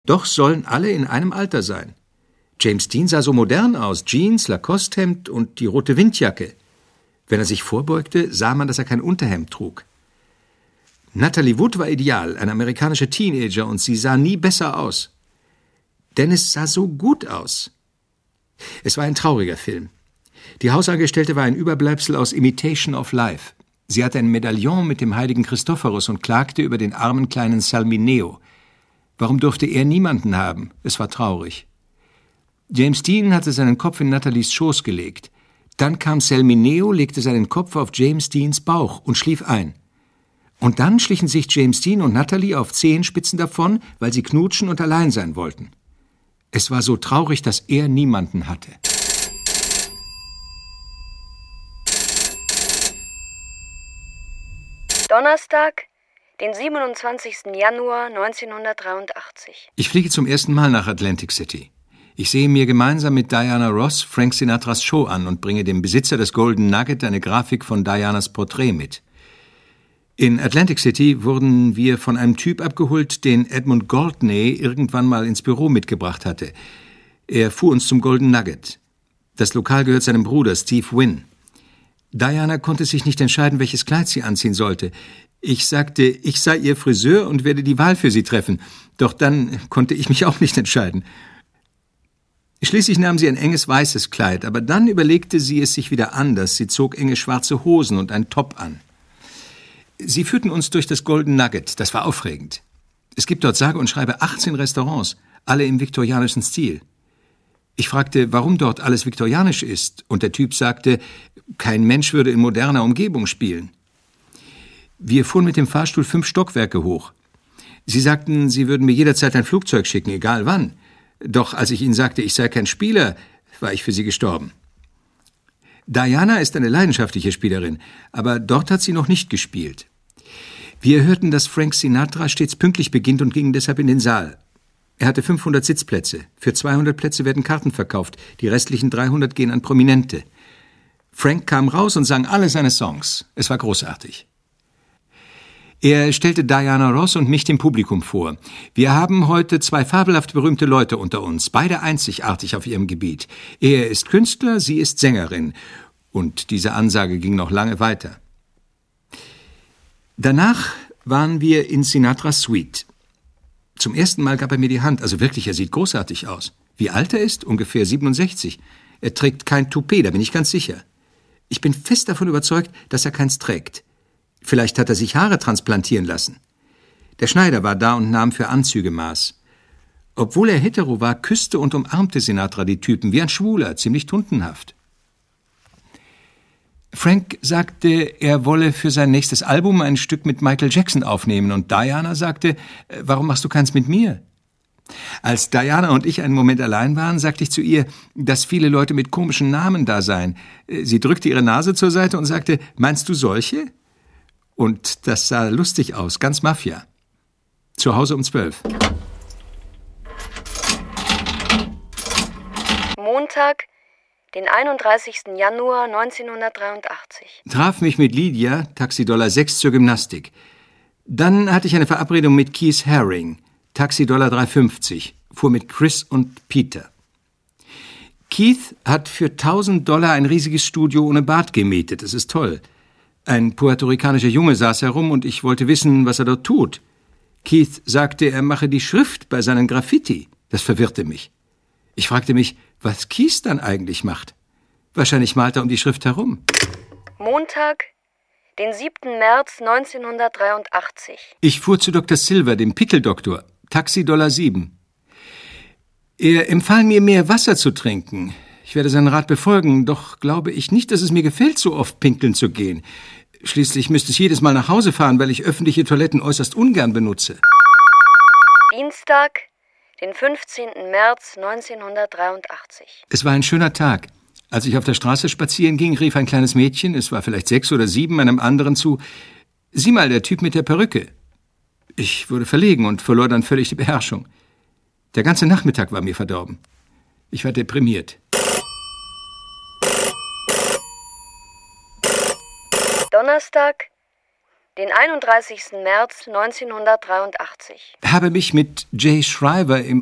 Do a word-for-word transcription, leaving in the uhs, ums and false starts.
Doch sollen alle in einem Alter sein. James Dean sah so modern aus, Jeans, Lacoste-Hemd und die rote Windjacke. Wenn er sich vorbeugte, sah man, dass er kein Unterhemd trug. Natalie Wood war ideal, ein amerikanischer Teenager, und sie sah nie besser aus. Dennis sah so gut aus. Es war ein trauriger Film. Die Hausangestellte war ein Überbleibsel aus Imitation of Life. Sie hatte ein Medaillon mit dem heiligen Christophorus und klagte über den armen kleinen Salmineo. Warum durfte er niemanden haben? Es war traurig. James Dean hatte seinen Kopf in Nathalies Schoß gelegt. Dann kam Salmineo, legte seinen Kopf auf James Deans Bauch und schlief ein. Und dann schlichen sich James Dean und Natalie auf Zehenspitzen davon, weil sie knutschen und allein sein wollten. Es war so traurig, dass er niemanden hatte. Donnerstag, den siebenundzwanzigsten Januar neunzehnhundertdreiundachtzig. Ich fliege zum ersten Mal nach Atlantic City. Ich sehe mir gemeinsam mit Diana Ross Frank Sinatras Show an und bringe dem Besitzer des Golden Nugget eine Grafik von Dianas Porträt mit. In Atlantic City wurden wir von einem Typ abgeholt, den Edmund Goldney irgendwann mal ins Büro mitgebracht hatte. Er fuhr uns zum Golden Nugget. Das Lokal gehört seinem Bruder Steve Wynn. Diana konnte sich nicht entscheiden, welches Kleid sie anziehen sollte. Ich sagte, ich sei ihr Friseur und werde die Wahl für sie treffen. Doch dann konnte ich mich auch nicht entscheiden. Schließlich nahm sie ein enges weißes Kleid, aber dann überlegte sie es sich wieder anders. Sie zog enge schwarze Hosen und ein Top an. Sie führten uns durch das Golden Nugget. Das war aufregend. Es gibt dort sage und schreibe achtzehn Restaurants, alle im viktorianischen Stil. Ich fragte, warum dort alles viktorianisch ist, und der Typ sagte, kein Mensch würde in moderner Umgebung spielen. Wir fuhren mit dem Fahrstuhl fünf Stockwerke hoch. Sie sagten, sie würden mir jederzeit ein Flugzeug schicken, egal wann. Doch als ich ihnen sagte, ich sei kein Spieler, war ich für sie gestorben. Diana ist eine leidenschaftliche Spielerin, aber dort hat sie noch nicht gespielt. Wir hörten, dass Frank Sinatra stets pünktlich beginnt und gingen deshalb in den Saal. Er hatte fünfhundert Sitzplätze. Für zweihundert Plätze werden Karten verkauft. Die restlichen dreihundert gehen an Prominente. Frank kam raus und sang alle seine Songs. Es war großartig. Er stellte Diana Ross und mich dem Publikum vor. Wir haben heute zwei fabelhaft berühmte Leute unter uns, beide einzigartig auf ihrem Gebiet. Er ist Künstler, sie ist Sängerin. Und diese Ansage ging noch lange weiter. Danach waren wir in Sinatras Suite. Zum ersten Mal gab er mir die Hand. Also wirklich, er sieht großartig aus. Wie alt er ist? Ungefähr siebenundsechzig. Er trägt kein Toupet, da bin ich ganz sicher. Ich bin fest davon überzeugt, dass er keins trägt. Vielleicht hat er sich Haare transplantieren lassen. Der Schneider war da und nahm für Anzüge Maß. Obwohl er hetero war, küsste und umarmte Sinatra die Typen wie ein Schwuler, ziemlich tuntenhaft. Frank sagte, er wolle für sein nächstes Album ein Stück mit Michael Jackson aufnehmen, und Diana sagte, warum machst du keins mit mir? Als Diana und ich einen Moment allein waren, sagte ich zu ihr, dass viele Leute mit komischen Namen da seien. Sie drückte ihre Nase zur Seite und sagte, meinst du solche? Und das sah lustig aus, ganz Mafia. Zu Hause um zwölf. Montag, den einunddreißigsten Januar neunzehnhundertdreiundachtzig. Traf mich mit Lydia, Taxi Dollar sechs zur Gymnastik. Dann hatte ich eine Verabredung mit Keith Haring, Taxi Dollar drei fünfzig, fuhr mit Chris und Peter. Keith hat für tausend Dollar ein riesiges Studio ohne Bad gemietet, das ist toll. Ein puerto-ricanischer Junge saß herum und ich wollte wissen, was er dort tut. Keith sagte, er mache die Schrift bei seinen Graffiti. Das verwirrte mich. Ich fragte mich, was Keith dann eigentlich macht. Wahrscheinlich malt er um die Schrift herum. Montag, den siebten März neunzehnhundertdreiundachtzig. Ich fuhr zu Doktor Silver, dem Pickeldoktor, Taxi Dollar sieben. Er empfahl mir, mehr Wasser zu trinken. Ich werde seinen Rat befolgen, doch glaube ich nicht, dass es mir gefällt, so oft pinkeln zu gehen. Schließlich müsste ich jedes Mal nach Hause fahren, weil ich öffentliche Toiletten äußerst ungern benutze. Dienstag, den fünfzehnten März neunzehnhundertdreiundachtzig. Es war ein schöner Tag. Als ich auf der Straße spazieren ging, rief ein kleines Mädchen, es war vielleicht sechs oder sieben, einem anderen zu, »Sieh mal, der Typ mit der Perücke.« Ich wurde verlegen und verlor dann völlig die Beherrschung. Der ganze Nachmittag war mir verdorben. Ich war deprimiert. Donnerstag, den einunddreißigsten März neunzehnhundertdreiundachtzig. Habe mich mit Jay Shriver im